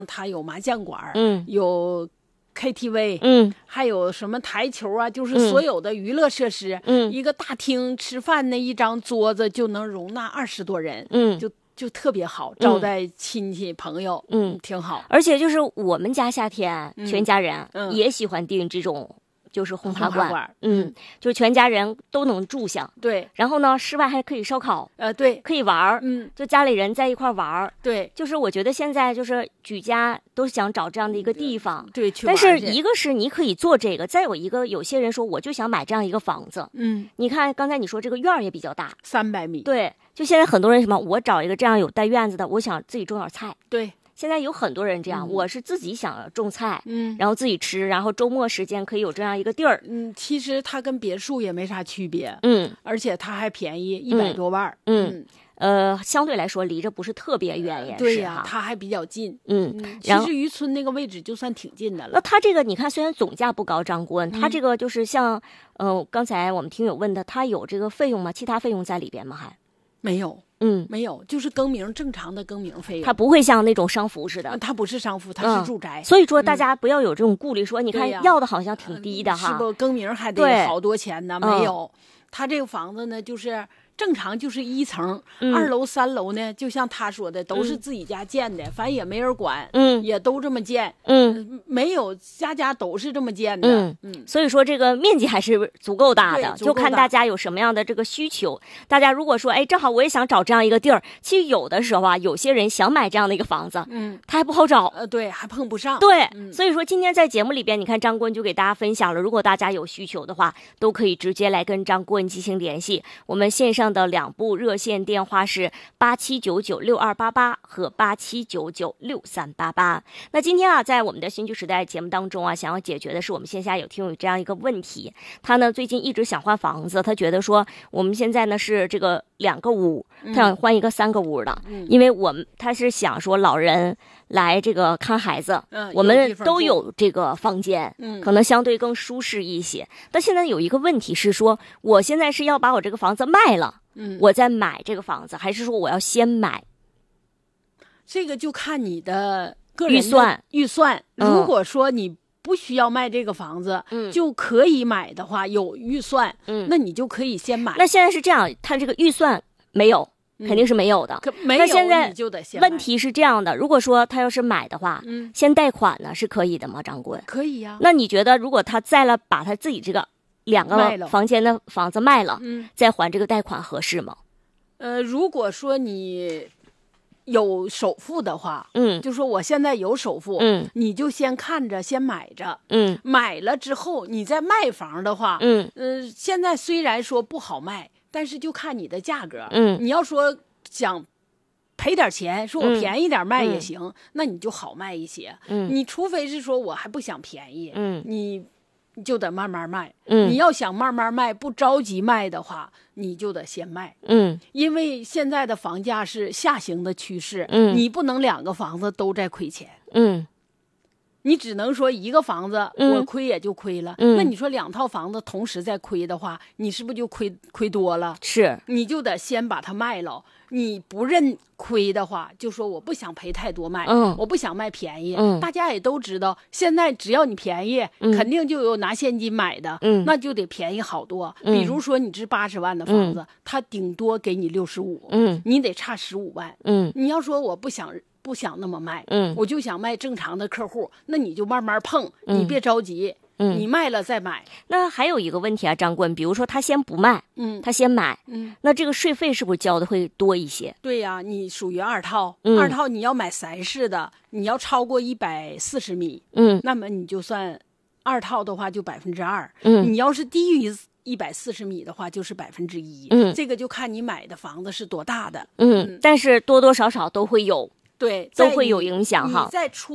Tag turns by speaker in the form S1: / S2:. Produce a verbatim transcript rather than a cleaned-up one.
S1: 它有麻将馆，
S2: 嗯，
S1: 有 K T V，
S2: 嗯，
S1: 还有什么台球啊，就是所有的娱乐设施。
S2: 嗯，
S1: 一个大厅吃饭那一张桌子就能容纳二十多人。
S2: 嗯，
S1: 就就特别好，招待亲戚朋友，
S2: 嗯，
S1: 挺好。
S2: 而且就是我们家夏天、
S1: 嗯、
S2: 全家人也喜欢订这种。就是轰趴馆，
S1: 馆
S2: 嗯，嗯就是全家人都能住下。
S1: 对，
S2: 然后呢，室外还可以烧烤，
S1: 呃，对，
S2: 可以玩，
S1: 嗯，
S2: 就家里人在一块玩，
S1: 对，
S2: 就是我觉得现在就是举家都想找这样的一个地方，
S1: 对，去
S2: 但是一个是你可以做这个，再有一个有些人说我就想买这样一个房子，
S1: 嗯，
S2: 你看刚才你说这个院儿也比较大，
S1: 三百米，
S2: 对，就现在很多人什么，我找一个这样有带院子的，我想自己种点菜，
S1: 对。
S2: 现在有很多人这样，
S1: 嗯、
S2: 我是自己想种菜，
S1: 嗯，
S2: 然后自己吃，然后周末时间可以有这样一个地儿。
S1: 嗯，其实它跟别墅也没啥区别，
S2: 嗯，
S1: 而且它还便宜，一百多万，
S2: 嗯，嗯呃，相对来说离着不是特别远，也是、呃、
S1: 对呀，它还比较近，
S2: 嗯，
S1: 嗯其实渔村那个位置就算挺近的了。
S2: 那它这个你看，虽然总价不高，张顾问，
S1: 嗯、
S2: 它这个就是像，呃，刚才我们听友问的，它有这个费用吗？其他费用在里边吗？还
S1: 没有。
S2: 嗯，
S1: 没有，就是更名正常的更名费用，
S2: 它不会像那种商服似的，
S1: 它不是商服，它是住宅，
S2: 嗯、所以说大家不要有这种顾虑，说、嗯、你看要的好像挺低的哈，
S1: 是不更名还得好多钱呢？没有，它这个房子呢，就是正常就是一层，
S2: 嗯、
S1: 二楼、三楼呢，就像他说的，都是自己家建的，嗯、反正也没人管，
S2: 嗯，
S1: 也都这么建，
S2: 嗯，
S1: 没有家家都是这么建的，
S2: 嗯嗯，所以说这个面积还是足够大的，就看大家有什么样的这个需求。大家如果说，哎，正好我也想找这样一个地儿，其实有的时候啊，有些人想买这样的一个房子，
S1: 嗯，
S2: 他还不好找，
S1: 呃，对，还碰不上，
S2: 对，
S1: 嗯、
S2: 所以说今天在节目里边，你看张顾问就给大家分享了，如果大家有需求的话，都可以直接来跟张顾问进行联系。我们线上的两部热线电话是八七九九六二八八和八七九九六三八八。那今天啊，在我们的新居时代节目当中啊，想要解决的是我们线下有听友这样一个问题，他呢最近一直想换房子，他觉得说我们现在呢是这个两个屋，他想换一个三个屋的，嗯、因为我们他是想说老人来这个看孩子，
S1: 嗯、
S2: 我们都有这个房间，
S1: 嗯、
S2: 可能相对更舒适一些。但现在有一个问题是说，我现在是要把我这个房子卖了，
S1: 嗯、
S2: 我再买这个房子，还是说我要先买？
S1: 这个就看你的个人
S2: 预算。
S1: 预算，
S2: 嗯、
S1: 如果说你不需要卖这个房子，
S2: 嗯，
S1: 就可以买的话，有预算，
S2: 嗯，
S1: 那你就可以先买。
S2: 那现在是这样，他这个预算没有。肯定是没有的，
S1: 可没有，
S2: 那现在
S1: 你就得先
S2: 问题是这样的，如果说他要是买的话，
S1: 嗯，
S2: 先贷款呢是可以的吗？张顾问？
S1: 可以呀、啊。
S2: 那你觉得，如果他再了把他自己这个两个房间的房子卖了，
S1: 嗯，
S2: 再还这个贷款合适吗？
S1: 呃，如果说你有首付的话，
S2: 嗯，
S1: 就说我现在有首付，
S2: 嗯，
S1: 你就先看着，先买着，
S2: 嗯，
S1: 买了之后你再卖房的话，
S2: 嗯，
S1: 呃，现在虽然说不好卖。但是就看你的价格，
S2: 嗯，
S1: 你要说想赔点钱，说我便宜点卖也行，
S2: 嗯、
S1: 那你就好卖一些。
S2: 嗯，
S1: 你除非是说我还不想便宜，
S2: 嗯，
S1: 你你就得慢慢卖。
S2: 嗯，
S1: 你要想慢慢卖，不着急卖的话，你就得先卖。
S2: 嗯，
S1: 因为现在的房价是下行的趋势，
S2: 嗯，
S1: 你不能两个房子都在亏钱。
S2: 嗯。
S1: 你只能说一个房子我亏也就亏了，
S2: 嗯、
S1: 那你说两套房子同时在亏的话，你是不是就亏亏多了？
S2: 是，
S1: 你就得先把它卖了。你不认亏的话，就说我不想赔太多卖，
S2: 嗯，
S1: 我不想卖便宜。
S2: 嗯，
S1: 大家也都知道，现在只要你便宜，
S2: 嗯、
S1: 肯定就有拿现金买的，
S2: 嗯，
S1: 那就得便宜好多。
S2: 嗯、
S1: 比如说你这八十万的房子，他、嗯、顶多给你六十五，
S2: 嗯，
S1: 你得差十五万，
S2: 嗯，
S1: 你要说我不想。不想那么卖，
S2: 嗯，
S1: 我就想卖正常的客户，那你就慢慢碰，
S2: 嗯、
S1: 你别着急，
S2: 嗯，
S1: 你卖了再买。
S2: 那还有一个问题啊，张顾问，比如说他先不卖，
S1: 嗯，
S2: 他先买，
S1: 嗯，
S2: 那这个税费是不是交的会多一些？
S1: 对呀、啊，你属于二套，
S2: 嗯、
S1: 二套你要买三室的，你要超过一百四十米，
S2: 嗯，
S1: 那么你就算二套的话就百分之二，
S2: 嗯，
S1: 你要是低于一百四十米的话就是百分之一，
S2: 嗯，
S1: 这个就看你买的房子是多大的，
S2: 嗯，嗯但是多多少少都会有。
S1: 对，
S2: 都会有影响哈。
S1: 你再出